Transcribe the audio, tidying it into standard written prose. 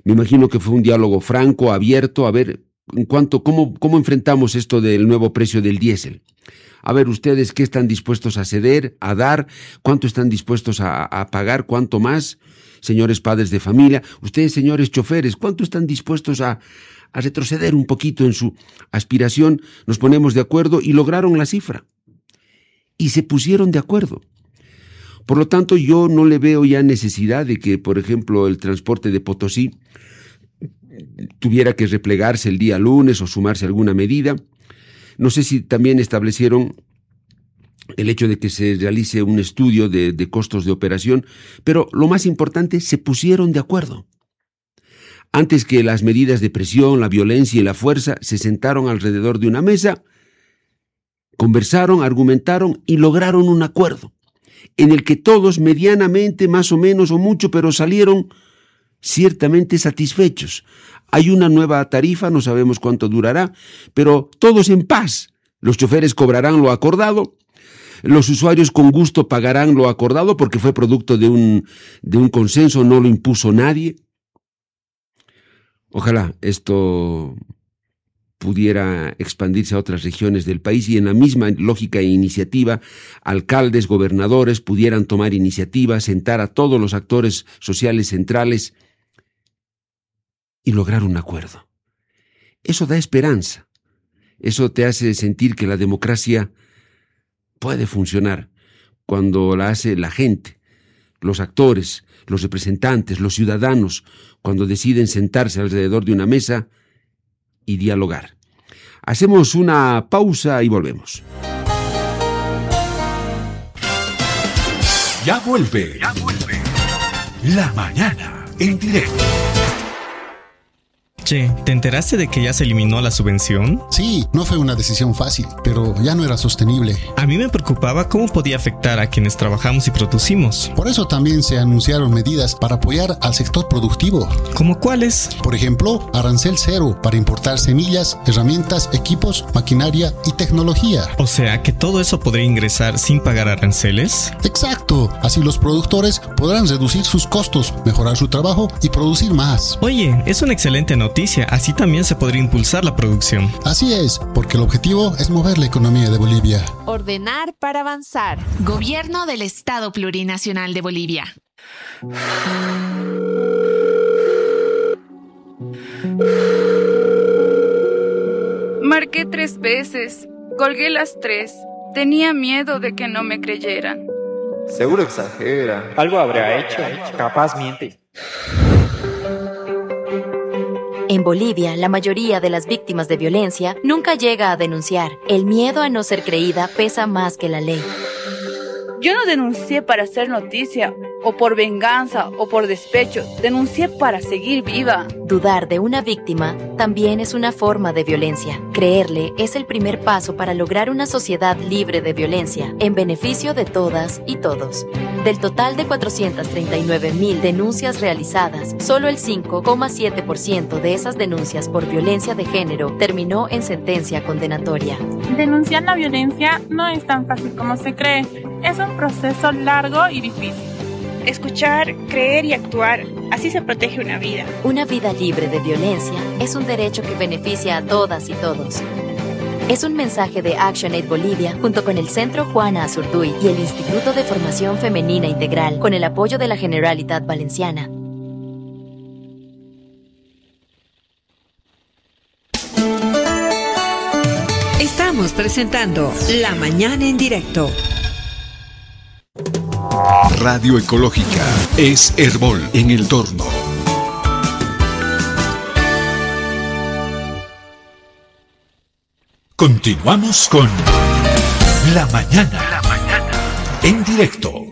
Me imagino que fue un diálogo franco, abierto, a ver cómo enfrentamos esto del nuevo precio del diésel. A ver, ustedes, ¿qué están dispuestos a ceder, a dar? ¿Cuánto están dispuestos a pagar? ¿Cuánto más? Señores padres de familia, ustedes, señores choferes, ¿cuánto están dispuestos a retroceder un poquito en su aspiración? Nos ponemos de acuerdo y lograron la cifra. Y se pusieron de acuerdo. Por lo tanto, yo no le veo ya necesidad de que, por ejemplo, el transporte de Potosí tuviera que replegarse el día lunes o sumarse a alguna medida. No sé si también establecieron el hecho de que se realice un estudio de costos de operación, pero lo más importante, se pusieron de acuerdo. Antes que las medidas de presión, la violencia y la fuerza, se sentaron alrededor de una mesa, conversaron, argumentaron y lograron un acuerdo, en el que todos medianamente, más o menos o mucho, pero salieron ciertamente satisfechos. Hay una nueva tarifa, no sabemos cuánto durará, pero todos en paz. Los choferes cobrarán lo acordado, los usuarios con gusto pagarán lo acordado porque fue producto de un consenso, no lo impuso nadie. Ojalá esto pudiera expandirse a otras regiones del país y en la misma lógica e iniciativa, alcaldes, gobernadores pudieran tomar iniciativa, sentar a todos los actores sociales centrales y lograr un acuerdo. Eso da esperanza. Eso te hace sentir que la democracia puede funcionar cuando la hace la gente, los actores, los representantes, los ciudadanos, cuando deciden sentarse alrededor de una mesa y dialogar. Hacemos una pausa y volvemos. Ya vuelve. La mañana en directo. Che, ¿te enteraste de que ya se eliminó la subvención? Sí, no fue una decisión fácil, pero ya no era sostenible. A mí me preocupaba cómo podía afectar a quienes trabajamos y producimos. Por eso también se anunciaron medidas para apoyar al sector productivo. ¿Cómo cuáles? Por ejemplo, arancel cero para importar semillas, herramientas, equipos, maquinaria y tecnología. O sea, que todo eso podría ingresar sin pagar aranceles. Exacto, así los productores podrán reducir sus costos, mejorar su trabajo y producir más. Oye, es una excelente noticia, así también se podría impulsar la producción. Así es, porque el objetivo es mover la economía de Bolivia. Ordenar para avanzar. Gobierno del Estado Plurinacional de Bolivia. Marqué 3 veces, colgué las 3. Tenía miedo de que no me creyeran. Seguro exagera. Algo habrá hecho, capaz miente. En Bolivia, la mayoría de las víctimas de violencia nunca llega a denunciar. El miedo a no ser creída pesa más que la ley. Yo no denuncié para hacer noticia, o por venganza, o por despecho. Denuncié para seguir viva. Dudar de una víctima también es una forma de violencia. Creerle es el primer paso para lograr una sociedad libre de violencia, en beneficio de todas y todos. Del total de 439.000 denuncias realizadas, solo el 5,7% de esas denuncias por violencia de género terminó en sentencia condenatoria. Denunciar la violencia no es tan fácil como se cree. Es un proceso largo y difícil. Escuchar, creer y actuar, así se protege una vida. Una vida libre de violencia es un derecho que beneficia a todas y todos. Es un mensaje de ActionAid Bolivia junto con el Centro Juana Azurduy y el Instituto de Formación Femenina Integral con el apoyo de la Generalitat Valenciana. Estamos presentando La Mañana en Directo. Radio Ecológica es Herbol en el Torno. Continuamos con La Mañana en Directo.